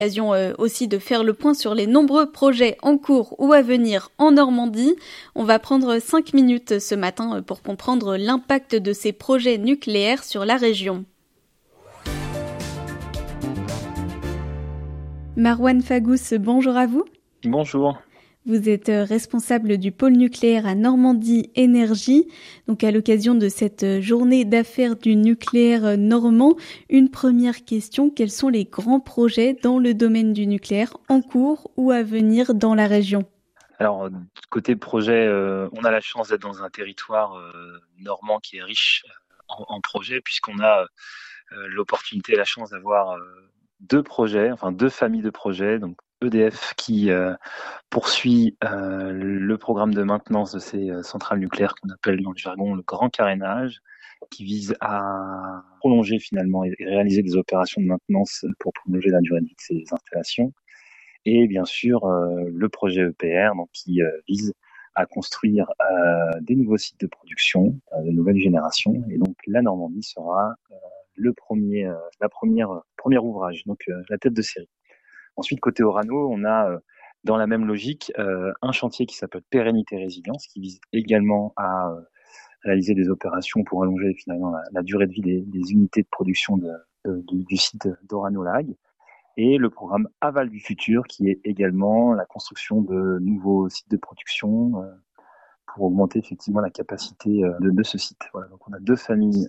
Occasion aussi de faire le point sur les nombreux projets en cours ou à venir en Normandie. On va prendre 5 minutes ce matin pour comprendre l'impact de ces projets nucléaires sur la région. Marwan Fagous, bonjour à vous. Bonjour. Vous êtes responsable du pôle nucléaire à Normandie Énergie. Donc à l'occasion de cette journée d'affaires du nucléaire normand, une première question, quels sont les grands projets dans le domaine du nucléaire en cours ou à venir dans la région ? Alors, côté projet, on a la chance d'être dans un territoire normand qui est riche en projets, puisqu'on a l'opportunité et la chance d'avoir deux familles de projets. Donc EDF qui poursuit le programme de maintenance de ces centrales nucléaires qu'on appelle dans le jargon le grand carénage, qui vise à prolonger finalement et réaliser des opérations de maintenance pour prolonger la durée de vie de ces installations. Et bien sûr le projet EPR donc, qui vise à construire des nouveaux sites de production de nouvelle génération. Et donc la Normandie sera le premier ouvrage, donc la tête de série. Ensuite, côté Orano, on a dans la même logique un chantier qui s'appelle Pérennité Résilience, qui vise également à réaliser des opérations pour allonger finalement la durée de vie des unités de production du site d'Orano-Lag. Et le programme Aval du futur, qui est également la construction de nouveaux sites de production pour augmenter effectivement la capacité de ce site. Voilà, donc on a deux familles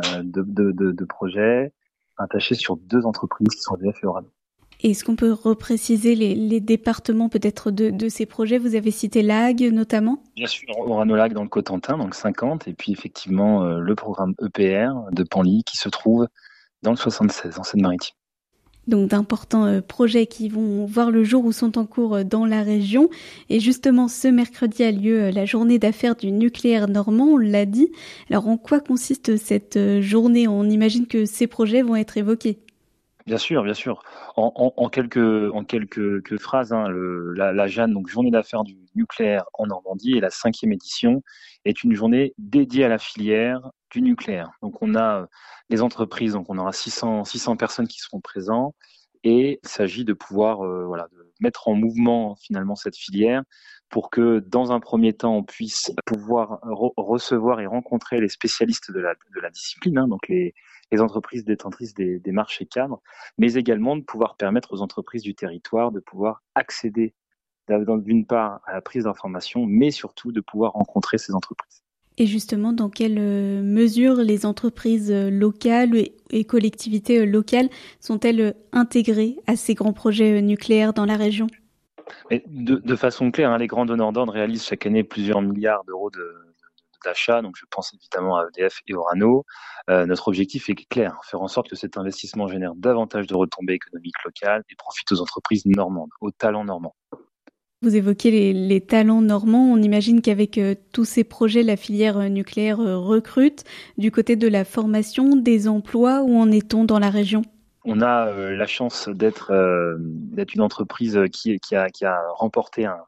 de projets attachés sur deux entreprises qui sont EDF et Orano. Est-ce qu'on peut repréciser les départements peut-être de ces projets ? Vous avez cité Lag notamment ? Bien sûr, Orano-Lag dans le Cotentin, donc 50, et puis effectivement le programme EPR de Panly qui se trouve dans le 76, en Seine-Maritime. Donc d'importants projets qui vont voir le jour ou sont en cours dans la région. Et justement, ce mercredi a lieu la journée d'affaires du nucléaire normand, on l'a dit. Alors en quoi consiste cette journée ? On imagine que ces projets vont être évoqués. Bien sûr. En quelques phrases, la JAN, donc Journée d'affaires du nucléaire en Normandie, et la 5e édition est une journée dédiée à la filière du nucléaire. Donc on a les entreprises, donc on aura 600 personnes qui seront présentes, et il s'agit de pouvoir de mettre en mouvement finalement cette filière pour que dans un premier temps on puisse pouvoir recevoir et rencontrer les spécialistes de la discipline, donc les entreprises détentrices des marchés cadres, mais également de pouvoir permettre aux entreprises du territoire de pouvoir accéder d'une part à la prise d'informations, mais surtout de pouvoir rencontrer ces entreprises. Et justement, dans quelle mesure les entreprises locales et collectivités locales sont-elles intégrées à ces grands projets nucléaires dans la région ? Mais de façon claire, les grands donneurs d'ordre réalisent chaque année plusieurs milliards d'euros d'achat, donc je pense évidemment à EDF et Orano. Notre objectif est clair, faire en sorte que cet investissement génère davantage de retombées économiques locales et profite aux entreprises normandes, aux talents normands. Vous évoquez les talents normands. On imagine qu'avec tous ces projets, la filière nucléaire recrute. Du côté de la formation, des emplois, où en est-on dans la région ? On a la chance d'être une entreprise qui a remporté un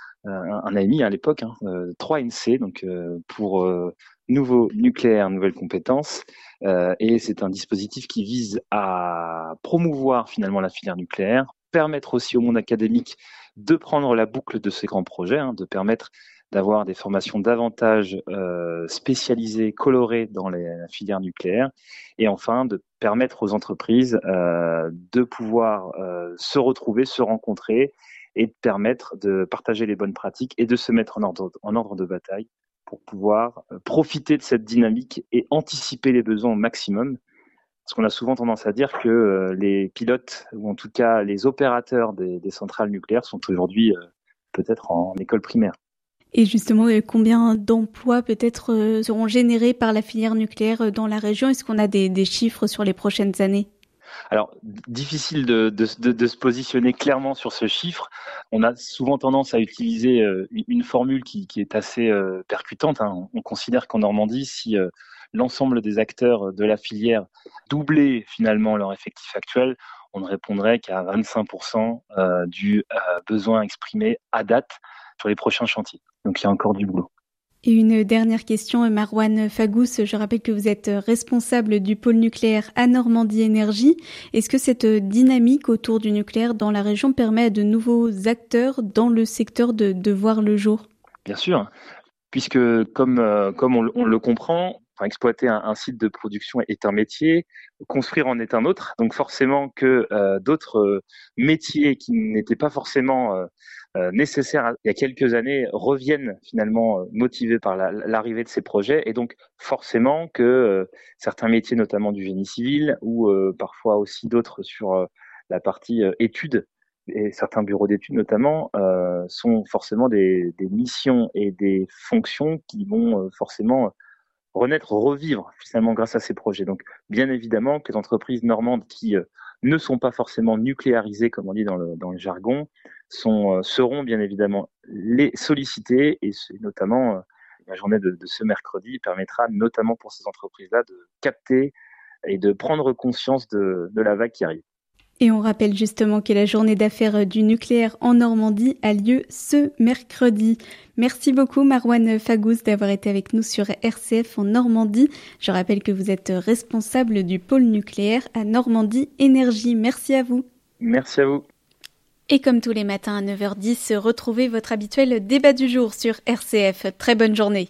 AMI à l'époque, 3NC, donc pour nouveau nucléaire, nouvelles compétences. Et c'est un dispositif qui vise à promouvoir finalement la filière nucléaire, permettre aussi au monde académique de prendre la boucle de ces grands projets, de permettre d'avoir des formations davantage spécialisées, colorées dans la filière nucléaire, et enfin de permettre aux entreprises de pouvoir se retrouver, se rencontrer, et de permettre de partager les bonnes pratiques et de se mettre en ordre de bataille pour pouvoir profiter de cette dynamique et anticiper les besoins au maximum. Parce qu'on a souvent tendance à dire que les pilotes, ou en tout cas les opérateurs des centrales nucléaires sont aujourd'hui peut-être en école primaire. Et justement, combien d'emplois peut-être seront générés par la filière nucléaire dans la région ? Est-ce qu'on a des chiffres sur les prochaines années ? Alors, difficile de se positionner clairement sur ce chiffre. On a souvent tendance à utiliser une formule qui est assez percutante. On considère qu'en Normandie, si l'ensemble des acteurs de la filière doublaient finalement leur effectif actuel, on ne répondrait qu'à 25% du besoin exprimé à date sur les prochains chantiers. Donc, il y a encore du boulot. Et une dernière question, Marouane Fagous, je rappelle que vous êtes responsable du pôle nucléaire à Normandie Énergie. Est-ce que cette dynamique autour du nucléaire dans la région permet à de nouveaux acteurs dans le secteur de voir le jour ? Bien sûr, puisque comme on le comprend, exploiter un site de production est un métier, construire en est un autre. Donc forcément que d'autres métiers qui n'étaient pas forcément nécessaires il y a quelques années reviennent finalement motivés par l'arrivée de ces projets. Et donc forcément que certains métiers, notamment du génie civil ou parfois aussi d'autres sur la partie études, et certains bureaux d'études notamment, sont forcément des missions et des fonctions qui vont forcément renaître, revivre finalement grâce à ces projets. Donc bien évidemment que les entreprises normandes qui ne sont pas forcément nucléarisées, comme on dit dans le jargon, seront bien évidemment les sollicitées, et notamment la journée de ce mercredi permettra notamment pour ces entreprises-là de capter et de prendre conscience de la vague qui arrive. Et on rappelle justement que la journée d'affaires du nucléaire en Normandie a lieu ce mercredi. Merci beaucoup Marouane Fagous d'avoir été avec nous sur RCF en Normandie. Je rappelle que vous êtes responsable du pôle nucléaire à Normandie Énergie. Merci à vous. Merci à vous. Et comme tous les matins à 9h10, retrouvez votre habituel débat du jour sur RCF. Très bonne journée.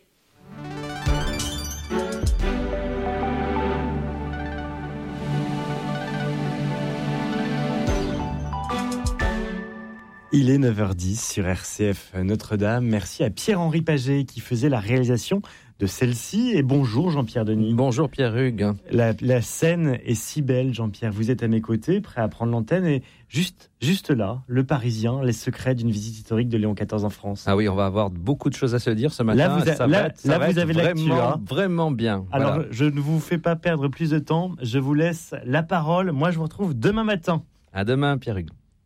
Il est 9h10 sur RCF Notre-Dame. Merci à Pierre-Henri Paget qui faisait la réalisation de celle-ci. Et bonjour Jean-Pierre Denis. Bonjour Pierre-Hugues. La scène est si belle, Jean-Pierre. Vous êtes à mes côtés, prêt à prendre l'antenne. Et juste là, Le Parisien, les secrets d'une visite historique de Léon XIV en France. Ah oui, on va avoir beaucoup de choses à se dire ce matin. Là, vous avez l'actu. Vraiment bien. Alors, voilà. Je ne vous fais pas perdre plus de temps. Je vous laisse la parole. Moi, je vous retrouve demain matin. À demain, Pierre-Hugues.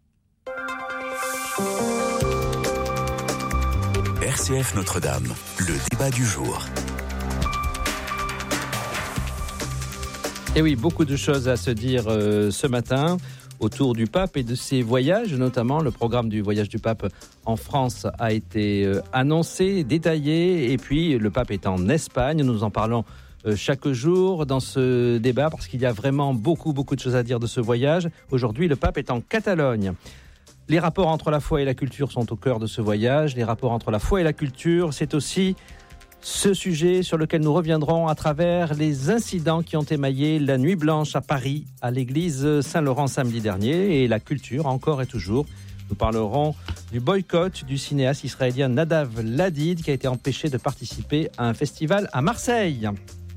RCF Notre-Dame, le débat du jour. Et oui, beaucoup de choses à se dire ce matin autour du pape et de ses voyages, notamment le programme du voyage du pape en France a été annoncé, détaillé, et puis le pape est en Espagne. Nous en parlons chaque jour dans ce débat parce qu'il y a vraiment beaucoup de choses à dire de ce voyage. Aujourd'hui, le pape est en Catalogne. Les rapports entre la foi et la culture sont au cœur de ce voyage. Les rapports entre la foi et la culture, c'est aussi ce sujet sur lequel nous reviendrons à travers les incidents qui ont émaillé la nuit blanche à Paris, à l'église Saint-Laurent samedi dernier. Et la culture, encore et toujours. Nous parlerons du boycott du cinéaste israélien Nadav Ladid qui a été empêché de participer à un festival à Marseille.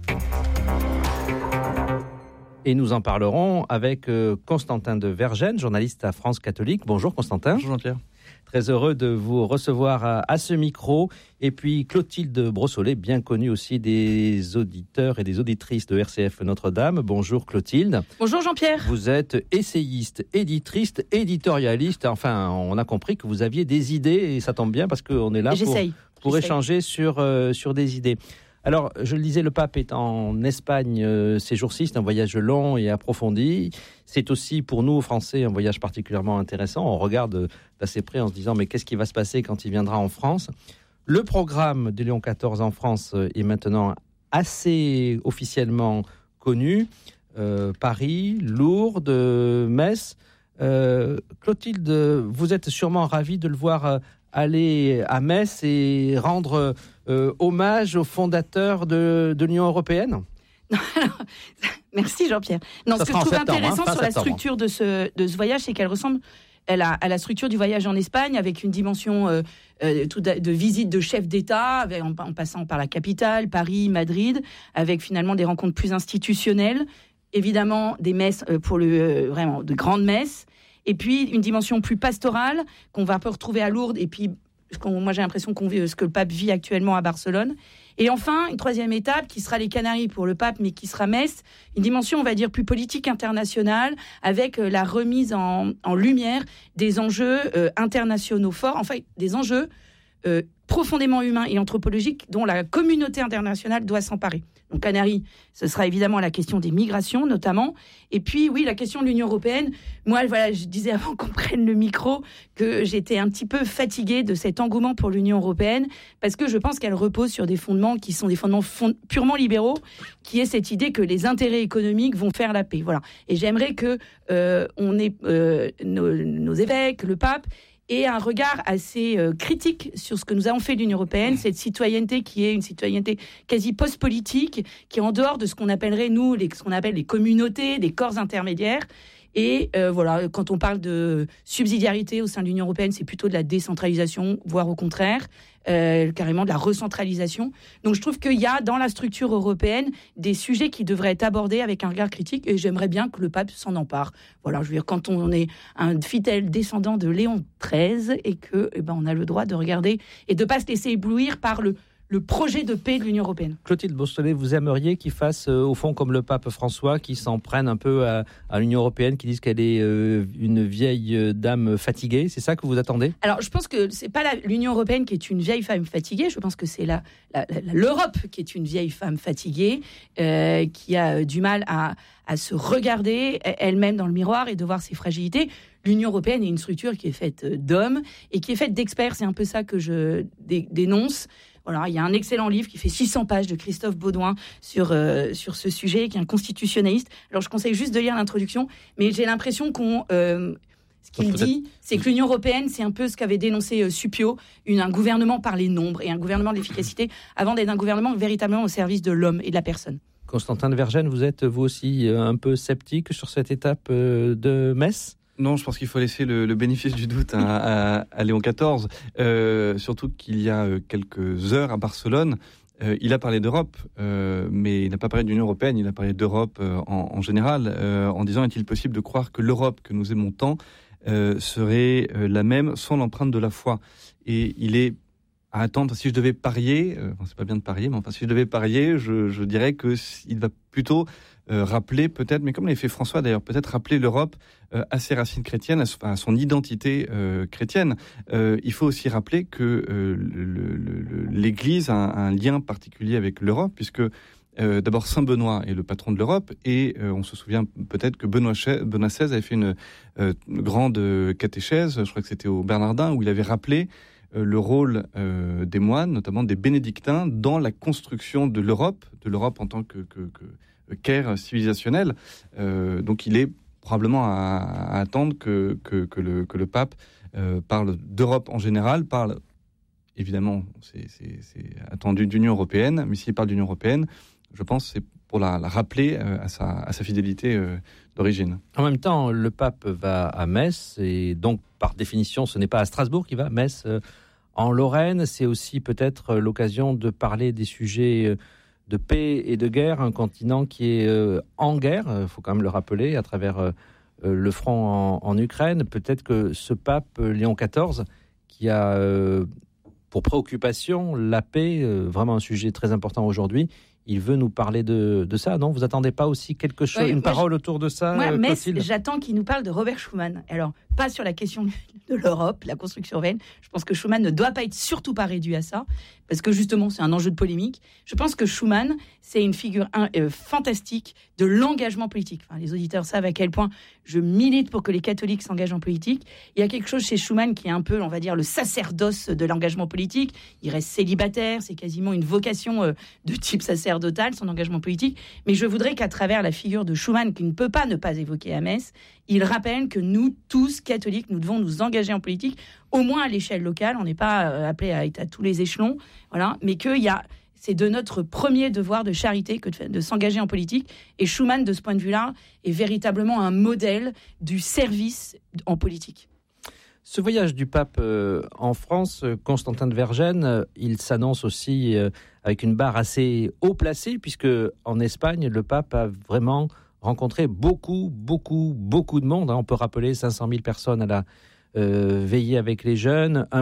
Et nous en parlerons avec Constantin de Vergennes, journaliste à France Catholique. Bonjour Constantin. Bonjour Jean-Pierre. Très heureux de vous recevoir à ce micro. Et puis Clotilde Brossolet, bien connue aussi des auditeurs et des auditrices de RCF Notre-Dame. Bonjour Clotilde. Bonjour Jean-Pierre. Vous êtes essayiste, éditrice, éditorialiste. Enfin, on a compris que vous aviez des idées et ça tombe bien parce qu'on est là pour échanger sur des idées. Alors, je le disais, le pape est en Espagne ces jours-ci. C'est un voyage long et approfondi. C'est aussi, pour nous, Français, un voyage particulièrement intéressant. On regarde d'assez près en se disant, mais qu'est-ce qui va se passer quand il viendra en France ? Le programme de Léon XIV en France est maintenant assez officiellement connu. Paris, Lourdes, Metz. Clotilde, vous êtes sûrement ravie de le voir aller à Metz et rendre hommage aux fondateurs de l'Union européenne. Merci Jean-Pierre. Non, ce que je trouve intéressant sur la structure de ce voyage, c'est qu'elle ressemble à la structure du voyage en Espagne, avec une dimension de visite de chefs d'État, en passant par la capitale, Paris, Madrid, avec finalement des rencontres plus institutionnelles, évidemment des messes vraiment de grandes messes, et puis une dimension plus pastorale qu'on va pas retrouver à Lourdes, et puis moi j'ai l'impression qu'on vit ce que le pape vit actuellement à Barcelone. Et enfin, une troisième étape qui sera les Canaries pour le pape, mais qui sera Metz, une dimension, on va dire, plus politique internationale, avec la remise en lumière des enjeux internationaux forts, enfin des enjeux profondément humain et anthropologique dont la communauté internationale doit s'emparer. Donc Canary, ce sera évidemment la question des migrations notamment. Et puis oui, la question de l'Union européenne. Moi, voilà, je disais avant qu'on prenne le micro que j'étais un petit peu fatiguée de cet engouement pour l'Union européenne parce que je pense qu'elle repose sur des fondements qui sont des fondements purement libéraux, qui est cette idée que les intérêts économiques vont faire la paix. Voilà. Et j'aimerais que on ait nos évêques, le pape, et un regard assez critique sur ce que nous avons fait de l'Union européenne, cette citoyenneté qui est une citoyenneté quasi post-politique, qui est en dehors de ce qu'on appellerait, nous, ce qu'on appelle les communautés, des corps intermédiaires. Et voilà, quand on parle de subsidiarité au sein de l'Union européenne, c'est plutôt de la décentralisation, voire au contraire, carrément de la recentralisation. Donc je trouve qu'il y a dans la structure européenne des sujets qui devraient être abordés avec un regard critique, et j'aimerais bien que le pape s'en empare. Voilà, je veux dire, quand on est un fidèle descendant de Léon XIII et que, on a le droit de regarder et de ne pas se laisser éblouir par le projet de paix de l'Union européenne. Clotilde Beausoleil, vous aimeriez qu'il fasse au fond comme le pape François, qui s'en prenne un peu à l'Union européenne, qui dise qu'elle est une vieille dame fatiguée? C'est ça que vous attendez? Alors, je pense que c'est pas l'Union européenne qui est une vieille femme fatiguée. Je pense que c'est l'Europe qui est une vieille femme fatiguée, qui a du mal à se regarder elle-même dans le miroir et de voir ses fragilités. L'Union européenne est une structure qui est faite d'hommes et qui est faite d'experts. C'est un peu ça que je dénonce. Voilà, il y a un excellent livre qui fait 600 pages de Christophe Baudouin sur ce sujet, qui est un constitutionnaliste. Alors, je conseille juste de lire l'introduction, mais j'ai l'impression ce qu'il dit, c'est que l'Union européenne, c'est un peu ce qu'avait dénoncé Suppiot, un gouvernement par les nombres et un gouvernement de l'efficacité, avant d'être un gouvernement véritablement au service de l'homme et de la personne. Constantin de Vergennes, vous êtes vous aussi un peu sceptique sur cette étape de Metz ? Non, je pense qu'il faut laisser le bénéfice du doute à Léon XIV, surtout qu'il y a quelques heures à Barcelone, il a parlé d'Europe, mais il n'a pas parlé de l'Union européenne, il a parlé d'Europe en général, en disant: est-il possible de croire que l'Europe que nous aimons tant serait la même sans l'empreinte de la foi? Et il est à attendre. Si je devais parier, c'est pas bien de parier, mais enfin si je devais parier, je dirais qu'il va plutôt rappeler peut-être, mais comme l'a fait François d'ailleurs, peut-être rappeler l'Europe à ses racines chrétiennes, à son identité chrétienne. Il faut aussi rappeler que l'Église a un lien particulier avec l'Europe, puisque d'abord Saint Benoît est le patron de l'Europe, et on se souvient peut-être que Benoît XVI avait fait une grande catéchèse, je crois que c'était au Bernardin, où il avait rappelé le rôle des moines, notamment des bénédictins, dans la construction de l'Europe en tant qu'ère civilisationnelle. Donc il est probablement à attendre que le pape parle d'Europe en général, parle évidemment, c'est attendu d'Union européenne, mais s'il parle d'Union européenne, je pense que c'est pour la rappeler à sa fidélité d'origine. En même temps, le pape va à Metz, et donc par définition, ce n'est pas à Strasbourg qu'il va. Metz, en Lorraine, c'est aussi peut-être l'occasion de parler des sujets de paix et de guerre, un continent qui est en guerre, il faut quand même le rappeler, à travers le front en Ukraine. Peut-être que ce pape, Léon XIV, qui a pour préoccupation la paix, vraiment un sujet très important aujourd'hui, il veut nous parler de ça, non? Vous attendez pas aussi quelque chose, une parole autour de ça? Moi, Metz, j'attends qu'il nous parle de Robert Schuman. Alors, pas sur la question de l'Europe, la construction européenne. Je pense que Schuman ne doit pas être surtout pas réduit à ça, parce que justement, c'est un enjeu de polémique. Je pense que Schuman, c'est une figure fantastique de l'engagement politique. Enfin, les auditeurs savent à quel point je milite pour que les catholiques s'engagent en politique. Il y a quelque chose chez Schuman qui est un peu, on va dire, le sacerdoce de l'engagement politique. Il reste célibataire, c'est quasiment une vocation de type sacerdotal, son engagement politique. Mais je voudrais qu'à travers la figure de Schuman, qui ne peut pas ne pas évoquer à Metz, il rappelle que nous, tous catholiques, nous devons nous engager en politique, au moins à l'échelle locale. On n'est pas appelé à être à tous les échelons, voilà, mais c'est de notre premier devoir de charité que de s'engager en politique. Et Schuman, de ce point de vue-là, est véritablement un modèle du service en politique. Ce voyage du pape en France, Constantin de Vergennes, il s'annonce aussi avec une barre assez haut placée, puisque en Espagne, le pape a vraiment rencontré beaucoup de monde. On peut rappeler 500 000 personnes à la veillée avec les jeunes, 1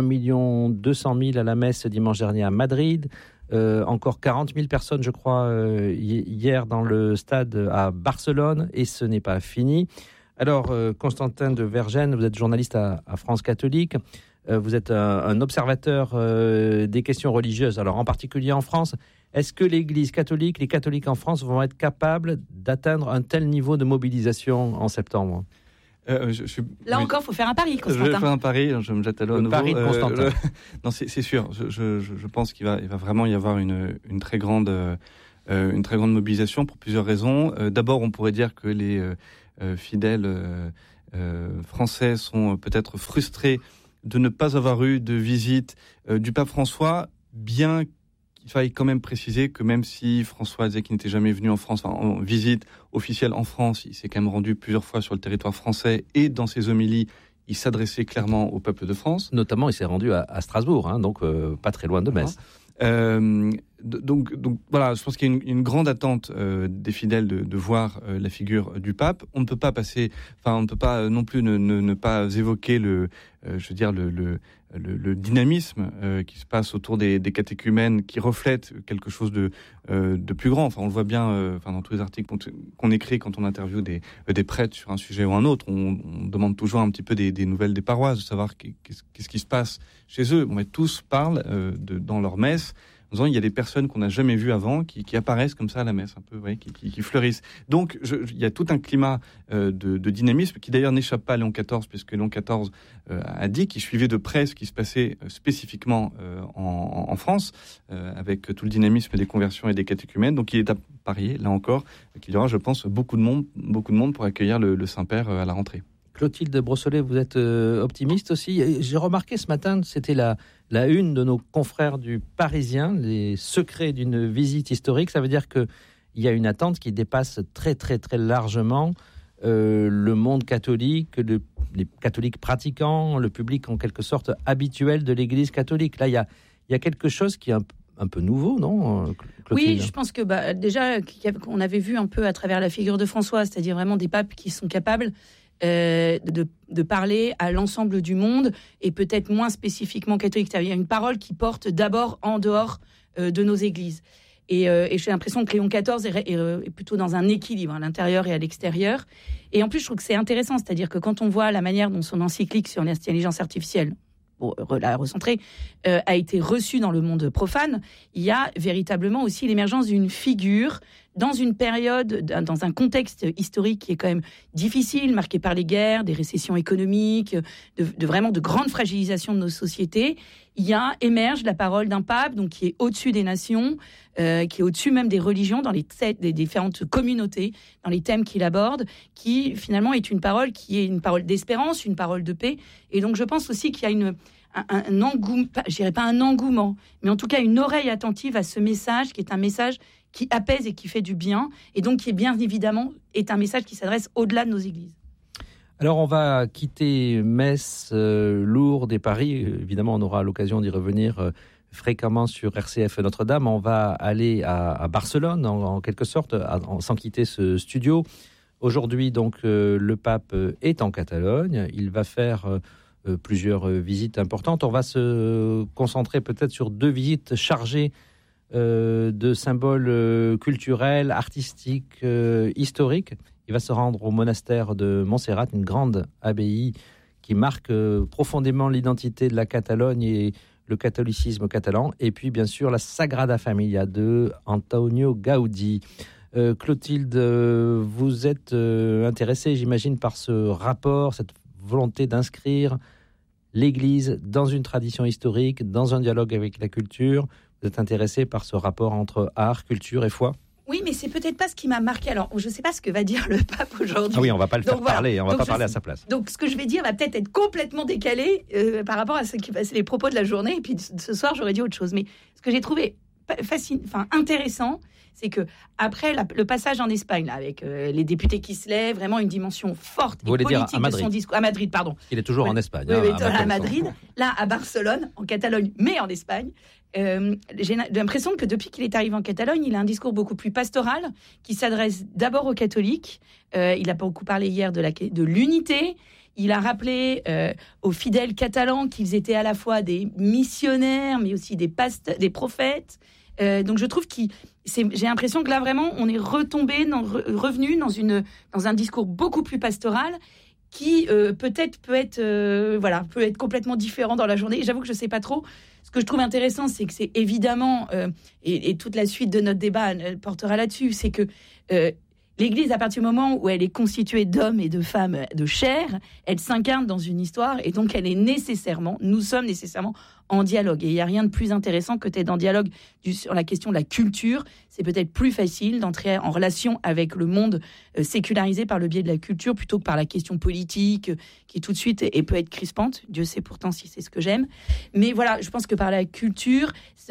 200 000 à la messe dimanche dernier à Madrid, encore 40 000 personnes, je crois, hier dans le stade à Barcelone, et ce n'est pas fini. Alors, Constantin de Vergennes, vous êtes journaliste à France Catholique. Vous êtes un observateur des questions religieuses, alors en particulier en France. Est-ce que l'Église catholique, les catholiques en France vont être capables d'atteindre un tel niveau de mobilisation en septembre ? Là encore, il faut faire un pari, Constantin. Je vais faire un pari, je me jette à l'eau à nouveau. Pari de Constantin. Non, c'est sûr. Je pense qu'il va vraiment y avoir une très grande mobilisation pour plusieurs raisons. D'abord, on pourrait dire que les fidèles français sont peut-être frustrés de ne pas avoir eu de visite du pape François, bien qu'il faille quand même préciser que même si François disait qu'il n'était jamais venu en France, en visite officielle en France, il s'est quand même rendu plusieurs fois sur le territoire français et dans ses homélies, il s'adressait clairement au peuple de France. Notamment, il s'est rendu à Strasbourg, donc pas très loin de Metz. Donc voilà, je pense qu'il y a une grande attente des fidèles de voir la figure du pape. On ne peut pas on ne peut pas non plus ne pas évoquer le dynamisme qui se passe autour des catéchumènes, qui reflète quelque chose de plus grand. Enfin, on le voit bien dans tous les articles qu'on écrit quand on interviewe des prêtres sur un sujet ou un autre. On demande toujours un petit peu des nouvelles des paroisses, de savoir qu'est-ce qui se passe chez eux. Mais tous parlent dans leur messe, en disant il y a des personnes qu'on n'a jamais vues avant qui apparaissent comme ça à la messe, un peu, vous voyez, qui fleurissent. Donc il y a tout un climat de dynamisme qui d'ailleurs n'échappe pas à Léon XIV, puisque Léon XIV a dit qu'il suivait de près ce qui se passait spécifiquement en France, avec tout le dynamisme des conversions et des catéchumènes. Donc il est à parier, là encore, qu'il y aura, je pense, beaucoup de monde pour accueillir le Saint-Père à la rentrée. Clotilde Brossolet, vous êtes optimiste aussi. J'ai remarqué ce matin, c'était la une de nos confrères du Parisien, les secrets d'une visite historique. Ça veut dire qu'il y a une attente qui dépasse très très très largement le monde catholique, les catholiques pratiquants, le public en quelque sorte habituel de l'Église catholique. Là, il y a quelque chose qui est un peu nouveau, non, Clotilde ? Oui, je pense que déjà, on avait vu un peu à travers la figure de François, c'est-à-dire vraiment des papes qui sont capables de parler à l'ensemble du monde et peut-être moins spécifiquement catholique. Il y a une parole qui porte d'abord en dehors de nos églises. Et j'ai l'impression que Léon XIV est plutôt dans un équilibre à l'intérieur et à l'extérieur. Et en plus, je trouve que c'est intéressant, c'est-à-dire que quand on voit la manière dont son encyclique sur l'intelligence artificielle, pour la recentrer, a été reçue dans le monde profane, il y a véritablement aussi l'émergence d'une figure dans une période, dans un contexte historique qui est quand même difficile, marqué par les guerres, des récessions économiques, vraiment de grandes fragilisations de nos sociétés. Émerge la parole d'un pape, donc qui est au-dessus des nations, qui est au-dessus même des religions, dans des différentes communautés, dans les thèmes qu'il aborde, qui finalement est une parole qui est une parole d'espérance, une parole de paix. Et donc je pense aussi qu'il y a un engouement, je dirais pas un engouement, mais en tout cas une oreille attentive à ce message, qui est un message qui apaise et qui fait du bien, et donc qui est bien évidemment est un message qui s'adresse au-delà de nos églises. Alors, on va quitter Metz, Lourdes et Paris. Évidemment, on aura l'occasion d'y revenir fréquemment sur RCF Notre-Dame. On va aller à Barcelone, en quelque sorte, sans quitter ce studio. Aujourd'hui, donc, le pape est en Catalogne. Il va faire plusieurs visites importantes. On va se concentrer peut-être sur 2 visites chargées de symboles culturels, artistiques, historiques. Il va se rendre au monastère de Montserrat, une grande abbaye qui marque profondément l'identité de la Catalogne et le catholicisme catalan. Et puis, bien sûr, la Sagrada Familia de Antonio Gaudí. Clotilde, vous êtes intéressée, j'imagine, par ce rapport, cette volonté d'inscrire l'Église dans une tradition historique, dans un dialogue avec la culture. Vous êtes intéressée par ce rapport entre art, culture et foi ? Oui, mais c'est peut-être pas ce qui m'a marqué. Alors, je ne sais pas ce que va dire le pape aujourd'hui. Ah oui, on ne va pas le faire parler, on ne va pas parler à sa place. Donc, ce que je vais dire va peut-être être complètement décalé par rapport à les propos de la journée. Et puis, ce soir, j'aurais dit autre chose. Mais ce que j'ai trouvé intéressant, c'est que après le passage en Espagne, là, avec les députés qui se lèvent, vraiment une dimension forte et politique de son discours. À Madrid, pardon. Il est toujours en Espagne. Oui, à Madrid. Là, à Barcelone, en Catalogne, mais en Espagne. J'ai l'impression que depuis qu'il est arrivé en Catalogne, il a un discours beaucoup plus pastoral, qui s'adresse d'abord aux catholiques. Il a beaucoup parlé hier de l'unité. Il a rappelé aux fidèles catalans qu'ils étaient à la fois des missionnaires, mais aussi des prophètes. Donc je trouve j'ai l'impression que là vraiment on est revenu dans un discours beaucoup plus pastoral qui peut-être peut être complètement différent dans la journée. Et j'avoue que je ne sais pas trop. Ce que je trouve intéressant, c'est que c'est évidemment, et toute la suite de notre débat portera là-dessus, c'est que l'Église, à partir du moment où elle est constituée d'hommes et de femmes de chair, elle s'incarne dans une histoire, et donc nous sommes nécessairement en dialogue. Et il n'y a rien de plus intéressant que d'être en dialogue sur la question de la culture. C'est peut-être plus facile d'entrer en relation avec le monde sécularisé par le biais de la culture plutôt que par la question politique qui tout de suite peut être crispante. Dieu sait pourtant si c'est ce que j'aime. Mais voilà, je pense que par la culture,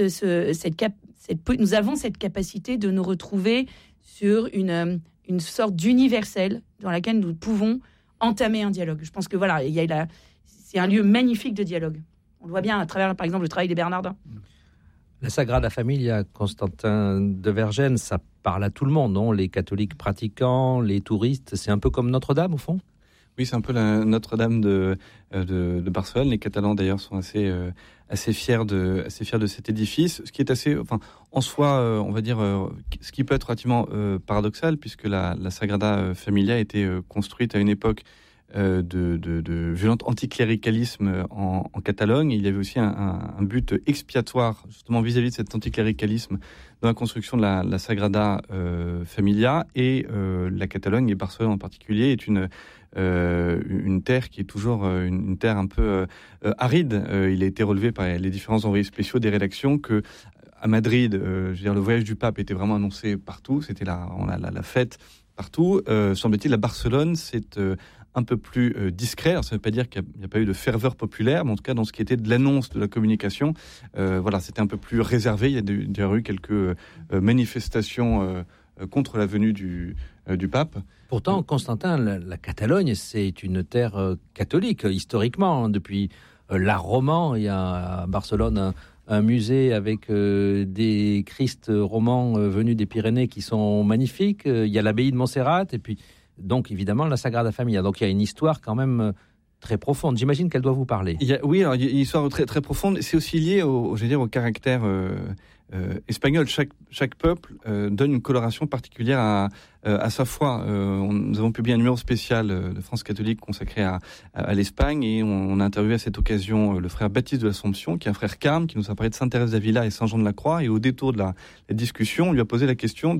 nous avons cette capacité de nous retrouver sur une sorte d'universel dans laquelle nous pouvons entamer un dialogue. Je pense que voilà, c'est un lieu magnifique de dialogue. On le voit bien à travers, par exemple, le travail des Bernardins. La Sagrada Familia, Constantin de Vergennes, ça parle à tout le monde, non ? Les catholiques pratiquants, les touristes, c'est un peu comme Notre-Dame, au fond ? Oui, c'est un peu la Notre-Dame de Barcelone. Les Catalans, d'ailleurs, sont assez fiers de cet édifice. Ce qui est assez, en soi, on va dire, ce qui peut être relativement paradoxal, puisque la Sagrada Familia a été construite à une époque de violent anticléricalisme en Catalogne. Il y avait aussi un but expiatoire, justement, vis-à-vis de cet anticléricalisme dans la construction de la Sagrada Familia. Et la Catalogne, et Barcelone en particulier, est une terre qui est toujours une terre un peu aride. Il a été relevé par les différents envoyés spéciaux des rédactions que à Madrid, le voyage du pape était vraiment annoncé partout. C'était la fête partout. Semble-t-il, à Barcelone, c'est un peu plus discret. Alors, ça ne veut pas dire qu'il n'y a pas eu de ferveur populaire, mais en tout cas, dans ce qui était de l'annonce de la communication, c'était un peu plus réservé. Il y a d'ailleurs eu quelques manifestations contre la venue du pape. Pourtant, Constantin, la Catalogne, c'est une terre catholique, historiquement. Depuis l'art roman, il y a à Barcelone un musée avec des Christ romans venus des Pyrénées qui sont magnifiques. Il y a l'abbaye de Montserrat, et puis, donc, évidemment, la Sagrada Familia. Donc, il y a une histoire quand même très profonde. J'imagine qu'elle doit vous parler. Il y a une histoire très, très profonde. C'est aussi lié au caractère espagnol. Chaque peuple donne une coloration particulière à sa foi. Nous avons publié un numéro spécial de France catholique consacré à l'Espagne, et on a interviewé à cette occasion le frère Baptiste de l'Assomption, qui est un frère carme, qui nous a parlé de Sainte Thérèse d'Avila et Saint Jean de la Croix. Et au détour de la discussion, on lui a posé la question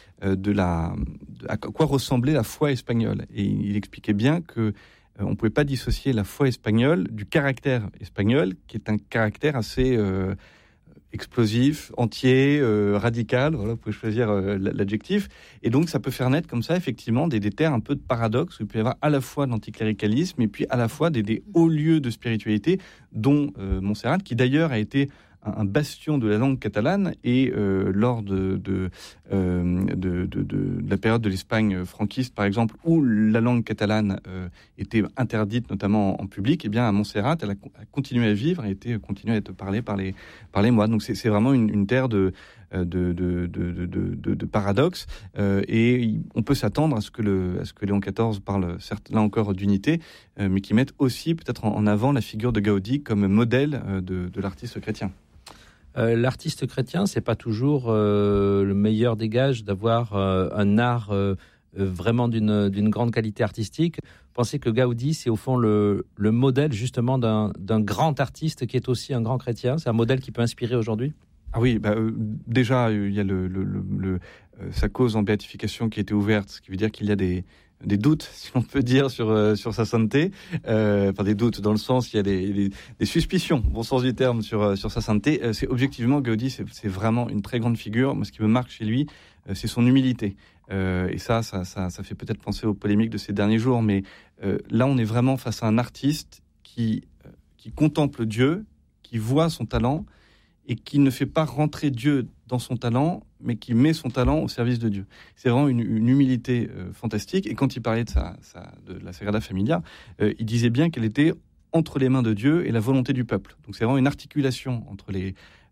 à quoi ressemblait la foi espagnole. Et il expliquait bien que on ne pouvait pas dissocier la foi espagnole du caractère espagnol, qui est un caractère assez explosif, entier, radical. Voilà, vous pouvez choisir l'adjectif. Et donc, ça peut faire naître comme ça, effectivement, des terres un peu de paradoxe, où il peut y avoir à la fois de l'anticléricalisme et puis à la fois des hauts lieux de spiritualité, dont Montserrat, qui d'ailleurs a été un bastion de la langue catalane, et lors de la période de l'Espagne franquiste, par exemple, où la langue catalane était interdite, notamment en public, et bien à Montserrat, elle a continué à vivre et continué à être parlée par les moines. Donc c'est vraiment une terre de paradoxe, et on peut s'attendre à ce que Léon XIV parle, certes là encore, d'unité, mais qui mette aussi peut-être en avant la figure de Gaudi comme modèle de l'artiste chrétien. L'artiste chrétien, c'est pas toujours le meilleur des gages d'avoir un art vraiment d'une grande qualité artistique. Pensez que Gaudi, c'est au fond le modèle justement d'un grand artiste qui est aussi un grand chrétien. C'est un modèle qui peut inspirer aujourd'hui. Ah oui, déjà il y a sa cause en béatification qui a été ouverte, ce qui veut dire qu'il y a des doutes, si on peut dire, sur sa sainteté. Des doutes dans le sens, il y a des suspicions, bon sens du terme, sur sa sainteté. C'est objectivement, Gaudi, c'est vraiment une très grande figure. Moi, ce qui me marque chez lui, c'est son humilité. Et ça fait peut-être penser aux polémiques de ces derniers jours, mais là, on est vraiment face à un artiste qui contemple Dieu, qui voit son talent, et qui ne fait pas rentrer Dieu dans son talent, mais qui met son talent au service de Dieu. C'est vraiment une humilité fantastique. Et quand il parlait de la Sagrada Familia, il disait bien qu'elle était entre les mains de Dieu et la volonté du peuple. Donc c'est vraiment une articulation entre le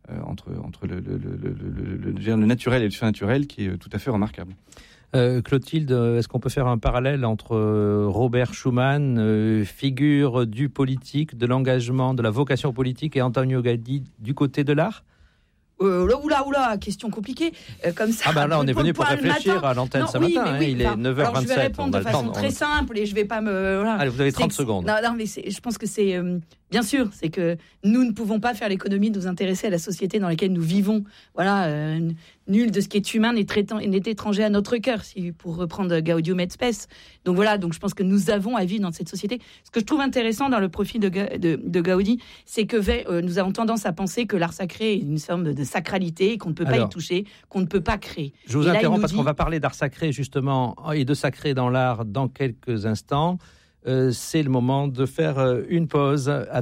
naturel et le surnaturel qui est tout à fait remarquable. Clotilde, est-ce qu'on peut faire un parallèle entre Robert Schuman, figure du politique, de l'engagement, de la vocation politique, et Antonio Gaudi du côté de l'art ? Oula, question compliquée. Comme ça. Ah ben là, on est venu pour réfléchir à l'antenne ce matin. Il est 9h27. Alors, je vais répondre de façon très simple et je vais pas me. Voilà. Allez, vous avez 30 secondes. Non, mais je pense que c'est. Bien sûr, c'est que nous ne pouvons pas faire l'économie de nous intéresser à la société dans laquelle nous vivons. Voilà, nul de ce qui est humain n'est étranger à notre cœur, pour reprendre Gaudium et Spes. Donc voilà, donc je pense que nous avons à vivre dans cette société. Ce que je trouve intéressant dans le profil de Gaudi, c'est que nous avons tendance à penser que l'art sacré est une forme de sacralité, qu'on ne peut pas y toucher, qu'on ne peut pas créer. Je vous interromps parce qu'on va parler d'art sacré justement et de sacré dans l'art dans quelques instants. C'est le moment de faire une pause.